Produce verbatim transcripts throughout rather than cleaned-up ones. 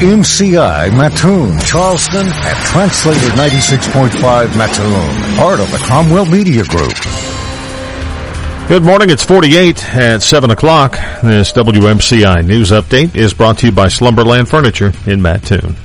M C I Mattoon, Charleston, and Translator ninety-six point five Mattoon, part of the Cromwell Media Group. Good morning. It's forty-eight at seven o'clock. This W M C I News Update is brought to you by Slumberland Furniture in Mattoon.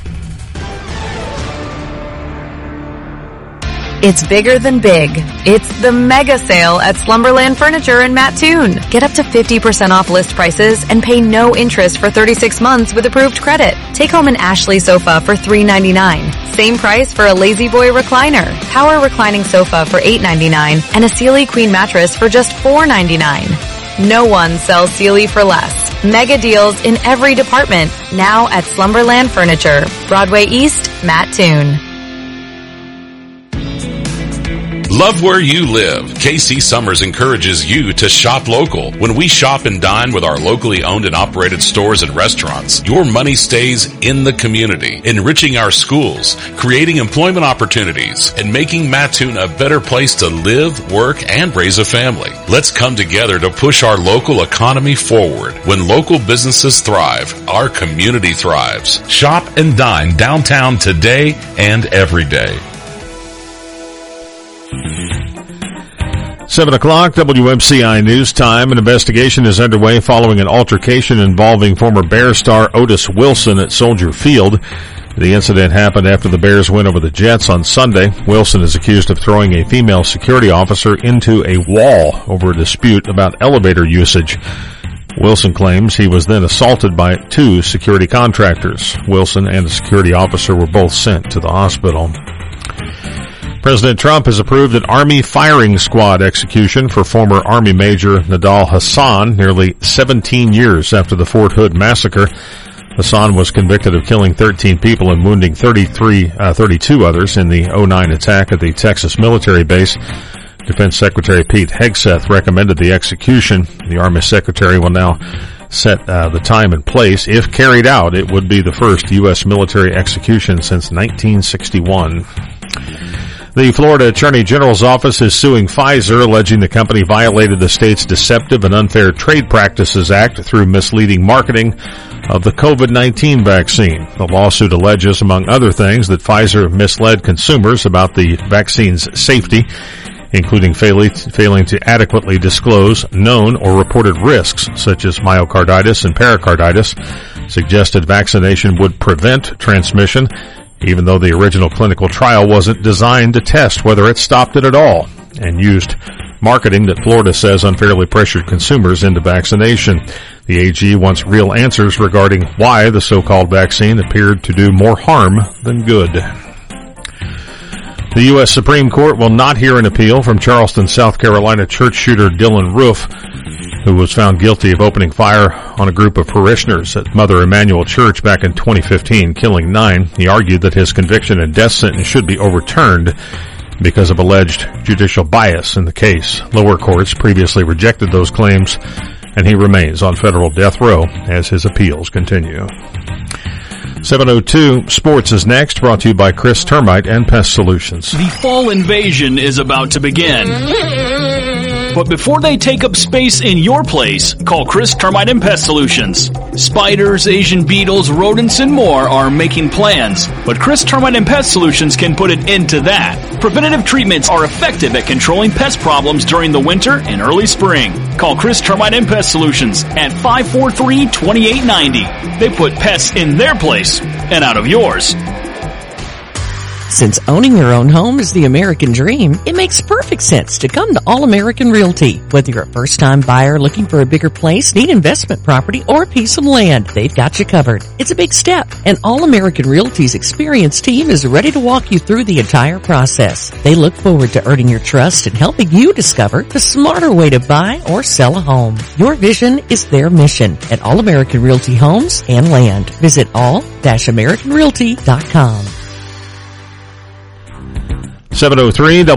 It's bigger than big. It's the mega sale at Slumberland Furniture in Mattoon. Get up to fifty percent off list prices and pay no interest for thirty-six months with approved credit. Take home an Ashley sofa for three ninety-nine. Same price for a Lazy Boy recliner, power reclining sofa for eight ninety-nine, and a Sealy Queen mattress for just four ninety-nine. No one sells Sealy for less. Mega deals in every department. Now at Slumberland Furniture, Broadway East, Mattoon. Love where you live. K C Summers encourages you to shop local. When we shop and dine with our locally owned and operated stores and restaurants, your money stays in the community, enriching our schools, creating employment opportunities, and making Mattoon a better place to live, work, and raise a family. Let's come together to push our local economy forward. When local businesses thrive, our community thrives. Shop and dine downtown today and every day. seven o'clock, W M C I News Time. An investigation is underway following an altercation involving former Bear star Otis Wilson at Soldier Field. The incident happened after the Bears win over the Jets on Sunday. Wilson is accused of throwing a female security officer into a wall over a dispute about elevator usage. Wilson claims he was then assaulted by two security contractors. Wilson and the security officer were both sent to the hospital. President Trump has approved an Army firing squad execution for former Army Major Nidal Hasan nearly seventeen years after the Fort Hood massacre. Hasan was convicted of killing thirteen people and wounding thirty-three, uh, thirty-two others in the oh nine attack at the Texas military base. Defense Secretary Pete Hegseth recommended the execution. The Army Secretary will now set uh, the time and place. If carried out, it would be the first U S military execution since nineteen sixty-one. The Florida Attorney General's office is suing Pfizer, alleging the company violated the state's Deceptive and Unfair Trade Practices Act through misleading marketing of the covid nineteen vaccine. The lawsuit alleges, among other things, that Pfizer misled consumers about the vaccine's safety, including failing to adequately disclose known or reported risks, such as myocarditis and pericarditis, suggested vaccination would prevent transmission, even though the original clinical trial wasn't designed to test whether it stopped it at all, and used marketing that Florida says unfairly pressured consumers into vaccination. The A G wants real answers regarding why the so-called vaccine appeared to do more harm than good. The U S Supreme Court will not hear an appeal from Charleston, South Carolina church shooter Dylan Roof, who was found guilty of opening fire on a group of parishioners at Mother Emanuel Church back in twenty fifteen, killing nine. He argued that his conviction and death sentence should be overturned because of alleged judicial bias in the case. Lower courts previously rejected those claims, and he remains on federal death row as his appeals continue. seven oh two Sports is next, brought to you by Chris Termite and Pest Solutions. The fall invasion is about to begin. But before they take up space in your place, call Chris Termite and Pest Solutions. Spiders, Asian beetles, rodents, and more are making plans, but Chris Termite and Pest Solutions can put an end to that. Preventative treatments are effective at controlling pest problems during the winter and early spring. Call Chris Termite and Pest Solutions at five four three, two eight nine zero. They put pests in their place and out of yours. Since owning your own home is the American dream, it makes perfect sense to come to All-American Realty. Whether you're a first-time buyer looking for a bigger place, need investment property, or a piece of land, they've got you covered. It's a big step, and All-American Realty's experienced team is ready to walk you through the entire process. They look forward to earning your trust and helping you discover the smarter way to buy or sell a home. Your vision is their mission at All-American Realty Homes and Land. Visit all american realty dot com. seven oh three